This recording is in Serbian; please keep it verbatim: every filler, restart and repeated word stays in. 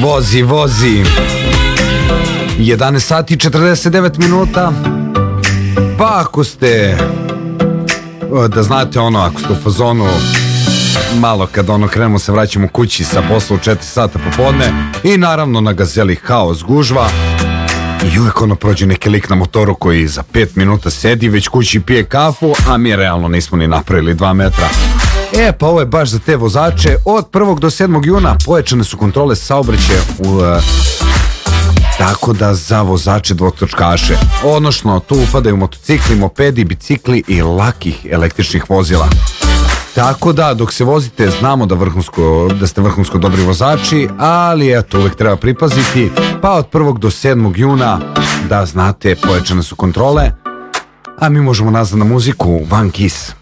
Vozi, vozi. jedanaest sati i četrdeset devet minuta. Pa ako ste, da znate ono, ako ste u fazonu malo kad ono krenemo se vraćamo kući sa posla u četiri sata popodne i naravno na Gazeli haos, gužva i uvijek ono prođe neki lik na motoru koji za pet minuta sedi već kući pije kafu, a mi realno nismo ni napravili dva metra. E pa ovo je baš za te vozače. Od prvog do sedmog juna pojačane su kontrole saobraćaja u uh, tako da za vozače dvotočkaše, odnosno tu upadaju motocikli, mopedi, bicikli i lakih električnih vozila. Tako da dok se vozite znamo da, vrhunsko, da ste vrhunsko dobri vozači, ali eto uvijek treba pripaziti, pa od prvog do sedmog juna da znate pojačane su kontrole, a mi možemo nazad na muziku Van Kiss.